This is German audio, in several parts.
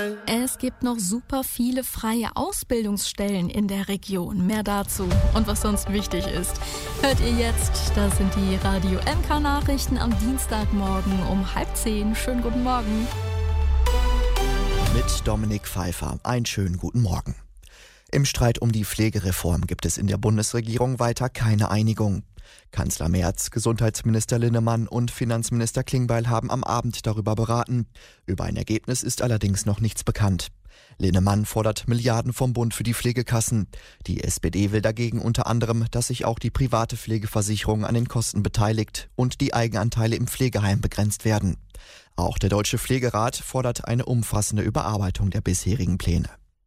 Es gibt noch super viele freie Ausbildungsstellen in der Region. Mehr dazu und was sonst wichtig ist, hört ihr jetzt. Das sind die Radio MK Nachrichten am Dienstagmorgen um 9:30. Schönen guten Morgen. Mit Dominik Pfeiffer. Einen schönen guten Morgen. Im Streit um die Pflegereform gibt es in der Bundesregierung weiter keine Einigung. Kanzler Merz, Gesundheitsminister Linnemann und Finanzminister Klingbeil haben am Abend darüber beraten. Über ein Ergebnis ist allerdings noch nichts bekannt. Linnemann fordert Milliarden vom Bund für die Pflegekassen. Die SPD will dagegen unter anderem, dass sich auch die private Pflegeversicherung an den Kosten beteiligt und die Eigenanteile im Pflegeheim begrenzt werden. Auch der Deutsche Pflegerat fordert eine umfassende Überarbeitung der bisherigen Pläne.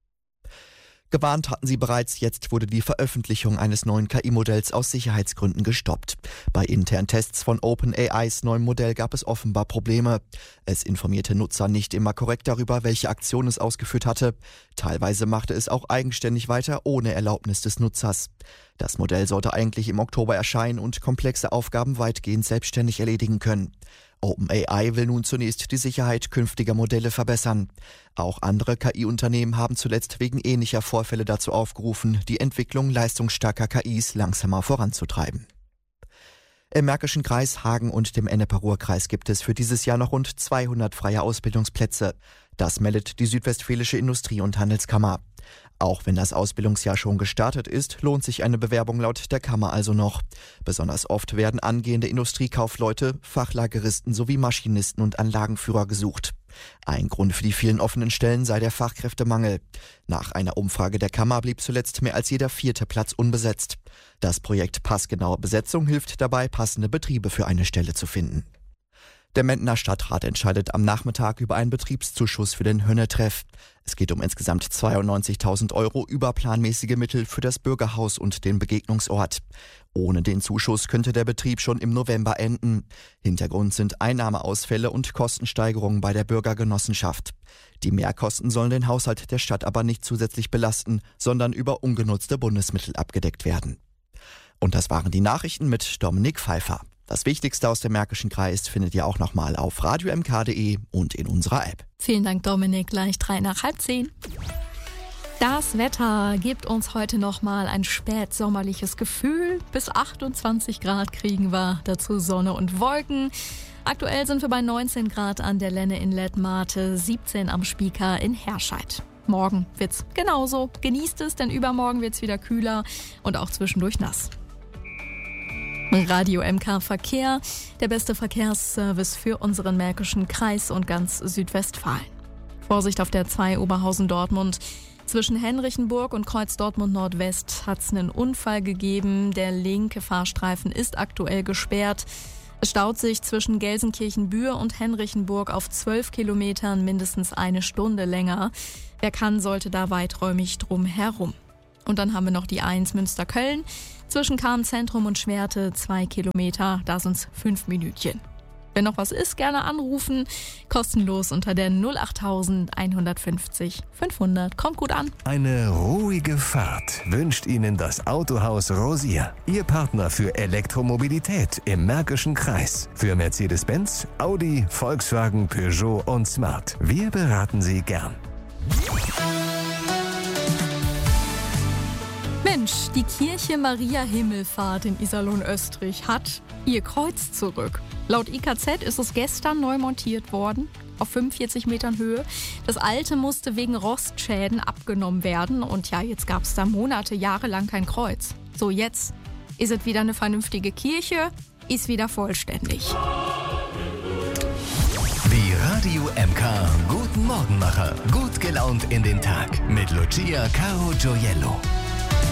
Gewarnt hatten sie bereits, jetzt wurde die Veröffentlichung eines neuen KI-Modells aus Sicherheitsgründen gestoppt. Bei internen Tests von OpenAIs neuem Modell gab es offenbar Probleme. Es informierte Nutzer nicht immer korrekt darüber, welche Aktion es ausgeführt hatte. Teilweise machte es auch eigenständig weiter, ohne Erlaubnis des Nutzers. Das Modell sollte eigentlich im Oktober erscheinen und komplexe Aufgaben weitgehend selbstständig erledigen können. OpenAI will nun zunächst die Sicherheit künftiger Modelle verbessern. Auch andere KI-Unternehmen haben zuletzt wegen ähnlicher Vorfälle dazu aufgerufen, die Entwicklung leistungsstarker KIs langsamer voranzutreiben. Im Märkischen Kreis, Hagen und dem Ennepe-Ruhr-Kreis gibt es für dieses Jahr noch rund 200 freie Ausbildungsplätze. Das meldet die Südwestfälische Industrie- und Handelskammer. Auch wenn das Ausbildungsjahr schon gestartet ist, lohnt sich eine Bewerbung laut der Kammer also noch. Besonders oft werden angehende Industriekaufleute, Fachlageristen sowie Maschinisten und Anlagenführer gesucht. Ein Grund für die vielen offenen Stellen sei der Fachkräftemangel. Nach einer Umfrage der Kammer blieb zuletzt mehr als jeder 4. Platz unbesetzt. Das Projekt Passgenaue Besetzung hilft dabei, passende Betriebe für eine Stelle zu finden. Der Mendner Stadtrat entscheidet am Nachmittag über einen Betriebszuschuss für den Hönne-Treff. Es geht um insgesamt 92.000 € überplanmäßige Mittel für das Bürgerhaus und den Begegnungsort. Ohne den Zuschuss könnte der Betrieb schon im November enden. Hintergrund sind Einnahmeausfälle und Kostensteigerungen bei der Bürgergenossenschaft. Die Mehrkosten sollen den Haushalt der Stadt aber nicht zusätzlich belasten, sondern über ungenutzte Bundesmittel abgedeckt werden. Und das waren die Nachrichten mit Dominik Pfeiffer. Das Wichtigste aus dem Märkischen Kreis findet ihr auch nochmal auf radiomk.de und in unserer App. Vielen Dank, Dominik. Gleich 9:03. Das Wetter gibt uns heute nochmal ein spätsommerliches Gefühl. Bis 28 Grad kriegen wir, dazu Sonne und Wolken. Aktuell sind wir bei 19 Grad an der Lenne in Lettmate, 17 am Spieker in Herscheid. Morgen wird's genauso. Genießt es, denn übermorgen wird's wieder kühler und auch zwischendurch nass. Radio MK Verkehr, der beste Verkehrsservice für unseren Märkischen Kreis und ganz Südwestfalen. Vorsicht auf der 2 Oberhausen-Dortmund. Zwischen Henrichenburg und Kreuz Dortmund Nordwest hat es einen Unfall gegeben. Der linke Fahrstreifen ist aktuell gesperrt. Es staut sich zwischen Gelsenkirchen-Bühr und Henrichenburg auf 12 Kilometern mindestens eine Stunde länger. Wer kann, sollte da weiträumig drum herum. Und dann haben wir noch die 1 Münster-Köln. Zwischen Kahn-Zentrum und Schwerte 2 Kilometer, da sind's 5 Minütchen. Wenn noch was ist, gerne anrufen. Kostenlos unter der 08000 150 500. Kommt gut an. Eine ruhige Fahrt wünscht Ihnen das Autohaus Rosier. Ihr Partner für Elektromobilität im Märkischen Kreis. Für Mercedes-Benz, Audi, Volkswagen, Peugeot und Smart. Wir beraten Sie gern. Mensch, die Kirche Maria Himmelfahrt in Iserlohn-Österreich hat ihr Kreuz zurück. Laut IKZ ist es gestern neu montiert worden, auf 45 Metern Höhe. Das alte musste wegen Rostschäden abgenommen werden und ja, jetzt gab es da jahrelang kein Kreuz. So, jetzt ist es wieder eine vernünftige Kirche, ist wieder vollständig. Die Radio MK Guten Morgenmacher. Gut gelaunt in den Tag mit Lucia Caro Gioiello.